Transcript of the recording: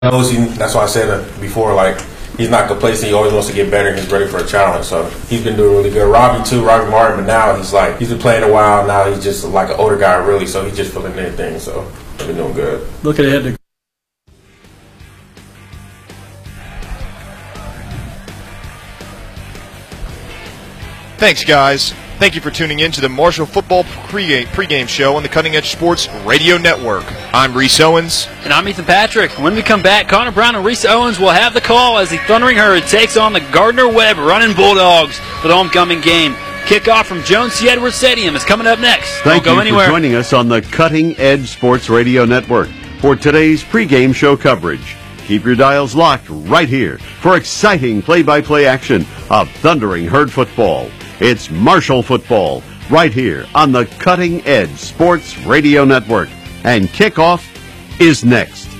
knows he, that's why I said it before, like, he's not complacent. He always wants to get better. He's ready for a challenge. So he's been doing really good. Robbie too, Robbie Martin, but now he's been playing a while. Now he's just like an older guy, really. So he's just feeling anything. So he's been doing good. Looking ahead to Thanks, guys. Thank you for tuning in to the Marshall Football pregame show on the Cutting Edge Sports Radio Network. I'm Reese Owens. And I'm Ethan Patrick. When we come back, Connor Brown and Reese Owens will have the call as the Thundering Herd takes on the Gardner-Webb Running Bulldogs for the homecoming game. Kickoff from Jones C. Edwards Stadium is coming up next. Thank you for joining us on the Cutting Edge Sports Radio Network for today's pregame show coverage. Keep your dials locked right here for exciting play-by-play action of Thundering Herd football. It's Marshall football right here on the Cutting Edge Sports Radio Network. And kickoff is next.